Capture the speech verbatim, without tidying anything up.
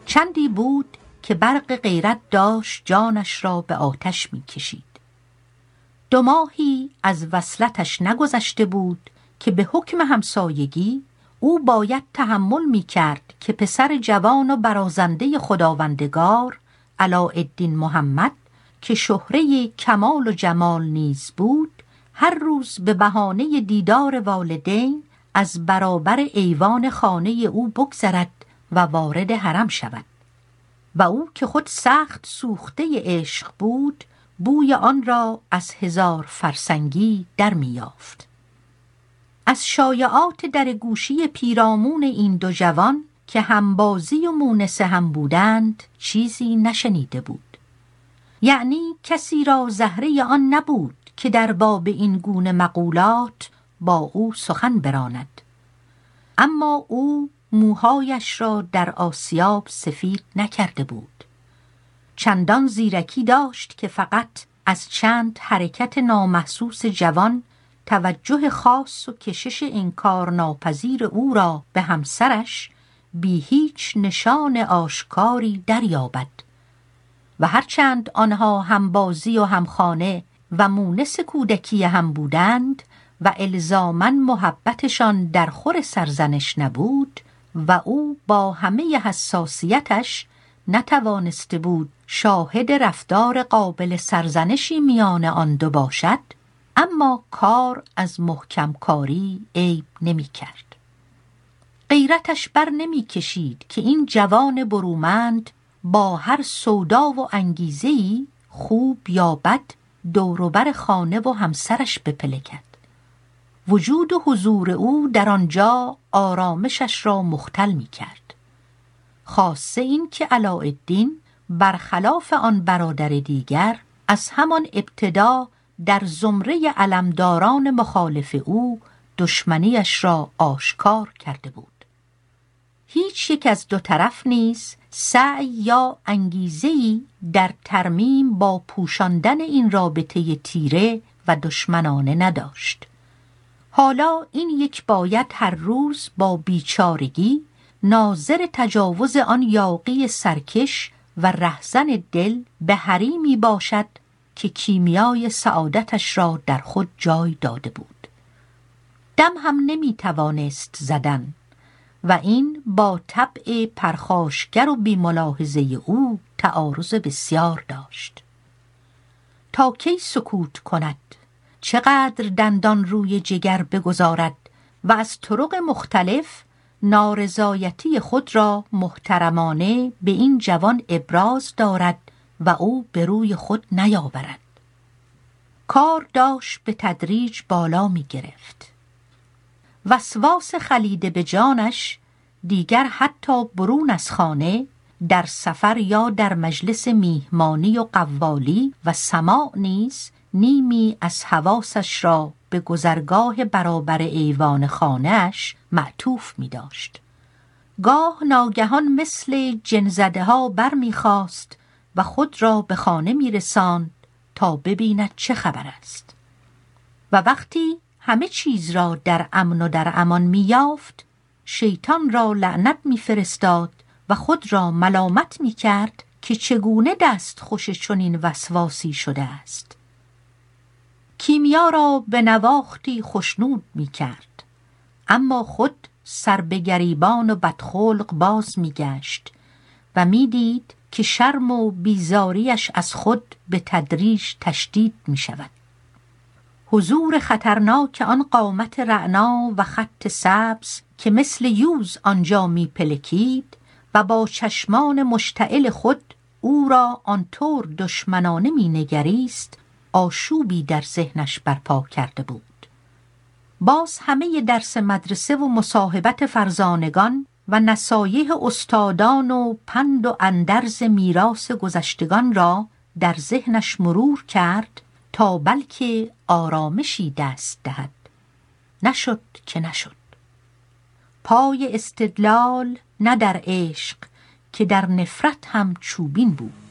چندی بود که برق غیرت داشت جانش را به آتش می کشید. دو ماهی از وصلتش نگذشته بود که به حکم همسایگی او باید تحمل می کرد که پسر جوان و برازنده خداوندگار علاءالدین محمد که شهره کمال و جمال نیز بود، هر روز به بهانه دیدار والدین از برابر ایوان خانه او بگذرد و وارد حرم شود و او که خود سخت سوخته عشق بود بوی آن را از هزار فرسنگی در می‌یافت. از شایعات در گوشی پیرامون این دو جوان که همبازی و مونس هم بودند چیزی نشنیده بود. یعنی کسی را زهره آن نبود که در باب این گونه مقولات با او سخن براند. اما او موهایش را در آسیاب سفید نکرده بود. چندان زیرکی داشت که فقط از چند حرکت نامحسوس جوان توجه خاص و کشش انکار ناپذیر او را به همسرش بی هیچ نشان آشکاری دریابد و هرچند آنها همبازی و همخانه و مونس کودکی هم بودند و الزاماً محبتشان در خور سرزنش نبود و او با همه حساسیتش نتوانسته بود شاهد رفتار قابل سرزنشی میان آن دو باشد، اما کار از محکم کاری عیب نمی کرد. غیرتش بر نمی کشید که این جوان برومند با هر سودا و انگیزه‌ای خوب یا بد دوروبر خانه و همسرش بپلکد. وجود و حضور او در آنجا آرامشش را مختل می کرد. خاصه این که علاءالدین برخلاف آن برادر دیگر از همان ابتدا در زمره علمداران مخالف او دشمنیش را آشکار کرده بود. هیچ یک از دو طرف نیز سعی یا انگیزه‌ای در ترمیم با پوشاندن این رابطه تیره و دشمنانه نداشت. حالا این یک باید هر روز با بیچارگی ناظر تجاوز آن یاغی سرکش و رهزن دل به حریمی باشد که کیمیای سعادتش را در خود جای داده بود. دم هم نمی توانست زدن و این با طبع پرخاشگر و بی‌ملاحظه او تعارض بسیار داشت. تا کی سکوت کند؟ چقدر دندان روی جگر بگذارد و از طرق مختلف نارضایتی خود را محترمانه به این جوان ابراز دارد و او به روی خود نیاورد؟ کار داشت به تدریج بالا می گرفت. وسواس خلیده به جانش دیگر حتی برون از خانه در سفر یا در مجلس میهمانی و قوالی و سماع نیز نیمی از حواسش را به گذرگاه برابر ایوان خانه‌اش معطوف می داشت. گاه ناگهان مثل جن‌زده ها بر می خاست و خود را به خانه می رساند تا ببیند چه خبر است. و وقتی همه چیز را در امن و در امان می یافت، شیطان را لعنت می فرستاد و خود را ملامت می کرد که چگونه دست خوش چنین وسواسی شده است. کیمیا را به نواختی خشنود می کرد، اما خود سر به گریبان و بدخلق باز می گشت و می دید که شرم و بیزاریش از خود به تدریج تشدید می شود. حضور خطرناک آن قامت رعنا و خط سبز که مثل یوز آنجا می پلکید و با چشمان مشتعل خود او را آنطور دشمنانه می نگریست، آشوبی در ذهنش برپا کرده بود. باز همه درس مدرسه و مصاحبت فرزانگان و نصایح استادان و پند و اندرز میراث گذشتگان را در ذهنش مرور کرد تا بلکه آرامشی دست دهد. نشد که نشد. پای استدلال نه در عشق که در نفرت هم چوبین بود.